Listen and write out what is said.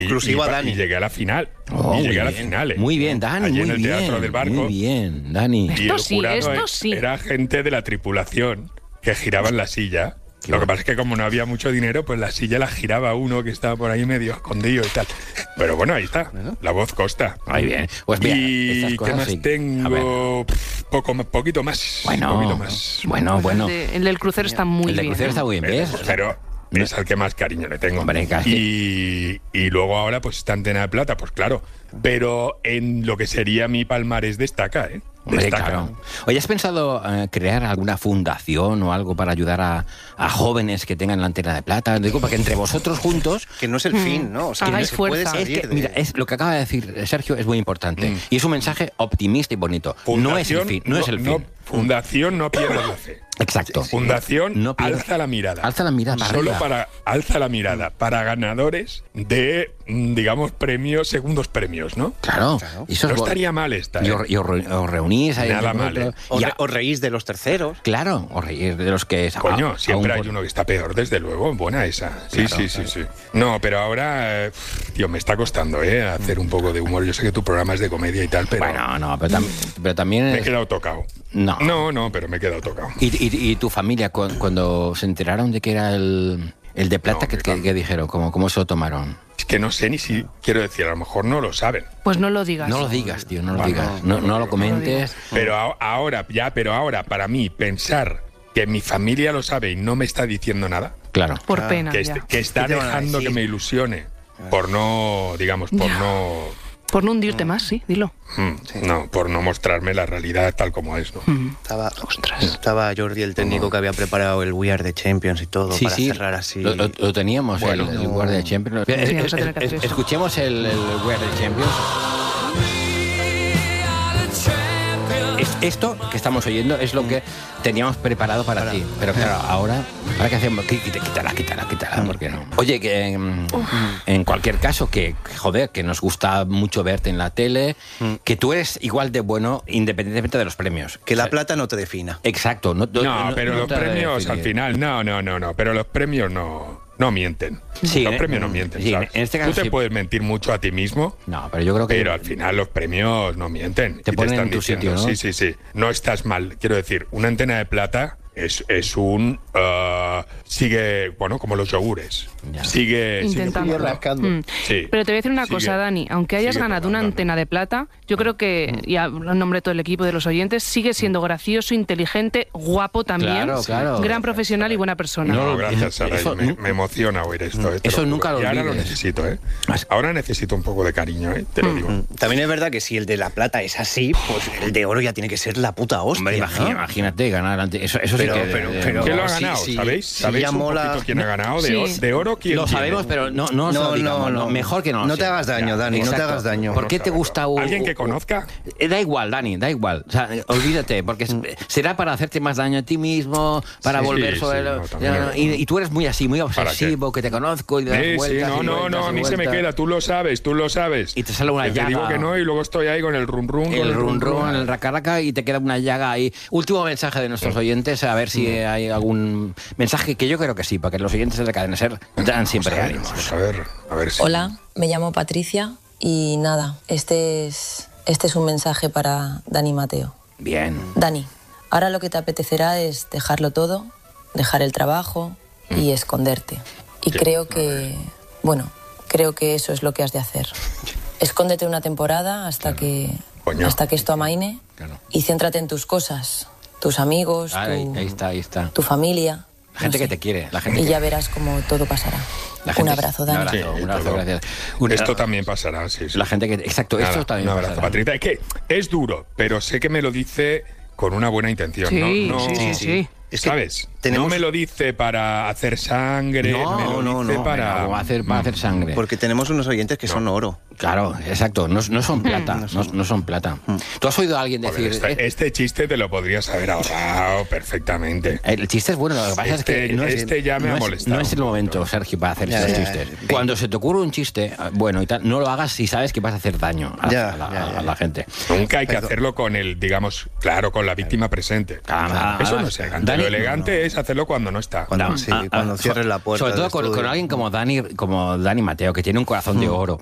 Exclusivo a Dani. Y llegué a la final. Muy a la final. Muy bien, Dani. Allí Muy en el bien. Teatro del Barco. Muy bien, Dani. Y el jurado era gente de la tripulación que giraba en la silla. Lo que pasa es que como no había mucho dinero, pues la silla la giraba uno que estaba por ahí medio escondido y tal. Pero bueno, ahí está. La voz consta. Muy bien. Pues mira, ¿Y qué más tengo? Poquito más. Bueno, bueno. El del crucero está muy bien. El del crucero está muy bien, ¿ves? Pero es al que más cariño le tengo. Hombre, y luego ahora, pues esta Antena de Plata, pues claro. Pero en lo que sería mi palmarés destaca, ¿eh? Hombre, claro. Oye, ¿has pensado crear alguna fundación o algo para ayudar a jóvenes que tengan la Antena de Plata? Digo, para que entre vosotros juntos... Que no es el fin, ¿no? O sea, hagáis fuerza. Mira, lo que acaba de decir Sergio es muy importante. Y es un mensaje optimista y bonito. No es el fin. Fundación, no pierdas la fe. Exacto. Fundación, alza la mirada. Alza la mirada. Solo alza la mirada para ganadores de, digamos, segundos premios, ¿no? Claro. Eso no estaría mal esta. Y os reunís ahí. Nada mal. Os reís de los terceros. Claro, os reís de los que... Coño, siempre hay uno que está peor, desde luego. Buena esa. Sí, claro, sí. No, pero ahora, tío, me está costando, hacer un poco de humor. Yo sé que tu programa es de comedia y tal, pero... Bueno, no, pero también... Me he quedado tocado. No, pero me he quedado tocado. ¿Y tu familia, cuando se enteraron de que era el de Plata, ¿qué dijeron? ¿Cómo se lo tomaron? Es que no sé ni si, quiero decir, a lo mejor no lo saben. Pues no lo digas. No lo digas, tío, no lo digas. No lo comentes. Pero ahora, para mí, pensar que mi familia lo sabe y no me está diciendo nada. Claro. Por pena, que está dejando que me ilusione. Por no, digamos, por no hundirte más, sí, dilo. No, por no mostrarme la realidad tal como es, ¿no? Estaba Jordi, el técnico, que había preparado el We Are the Champions y todo para cerrar así. Lo teníamos, el We Are the Champions. Escuchemos el We Are the Champions. Esto que estamos oyendo es lo que teníamos preparado para ti. Pero claro, ahora ¿qué hacemos? Quítala, porque no. Oye, que en cualquier caso, que nos gusta mucho verte en la tele, que tú eres igual de bueno independientemente de los premios. Que la plata no te defina. Exacto. Pero los premios al final, no, pero los premios no mienten. Sí, los premios no mienten, ¿sabes? En este caso tú te puedes mentir mucho a ti mismo. No, pero yo creo que... Pero al final los premios no mienten. Te ponen están en tu sitio, ¿no? Sí. No estás mal. Quiero decir, una Antena de Plata es un... sigue, bueno, como los yogures. Sigue intentando. rascando. Sí. Pero te voy a decir una cosa, Dani. Aunque hayas ganado una Antena de Plata, yo creo que, y en nombre de todo el equipo de los oyentes, sigue siendo gracioso, inteligente, guapo también. Claro. Gran profesional y buena persona. No, gracias, Sara. Me emociona oír esto. Eso nunca lo olvides. Y ahora lo necesito, Ahora necesito un poco de cariño, te lo digo. También es verdad que si el de la plata es así, pues el de oro ya tiene que ser la puta hostia. Imagínate ganar eso pero, sí que... Pero ¿quién lo ha ganado? ¿Sabéis? ¿Sabéis un poquito quién ha ganado? De oro, ¿quién lo sabemos, pero no mejor que no. No te hagas daño, Dani, no te hagas daño. ¿Por qué te gusta alguien que conozca? Da igual, Dani, da igual. O sea, olvídate, porque será para hacerte más daño a ti mismo, para volver sobre... Y tú eres muy así, muy obsesivo, que te conozco y das vueltas. No, a mí se me queda, tú lo sabes. Y te sale una llaga. Te digo que no y luego estoy ahí con el run-run. El run-run, el raca-raca y te queda una llaga ahí. Último mensaje de nuestros oyentes, a ver si hay algún mensaje, que yo creo que sí, para que los oyentes de la Cadena SER dan siempre ánimos. A ver si... Hola, me llamo Patricia y nada, este es un mensaje para Dani Mateo. Bien. Dani, ahora lo que te apetecerá es dejarlo todo, dejar el trabajo y esconderte. Y creo que eso es lo que has de hacer. Escóndete una temporada hasta que esto amaine y céntrate en tus cosas, tus amigos, ahí está. tu familia. La gente que te quiere. Y ya verás cómo todo pasará. Un abrazo, Dani. Un abrazo, gracias. Esto también pasará, sí. La gente que... Exacto, esto también un abrazo, pasará. Patricia. Es que es duro, pero sé que me lo dice con una buena intención. Sí. ¿Sabes? No me lo dice para hacer sangre, para hacer sangre. Porque tenemos unos oyentes que son oro. Claro, exacto, no son plata, no son plata. ¿Tú has oído a alguien decir... Este chiste te lo podrías haber ahorrado perfectamente. El chiste es bueno, lo que pasa es que ya me ha molestado. No es el momento, Sergio, para hacer estos chistes. Cuando se te ocurre un chiste, bueno y tal, no lo hagas si sabes que vas a hacer daño a la gente. Nunca hay que hacerlo con con la víctima presente. Claro, eso no es elegante. Lo elegante es hacerlo cuando no está. Cuando cierres la puerta. Sobre todo con alguien como Dani Mateo, que tiene un corazón de oro.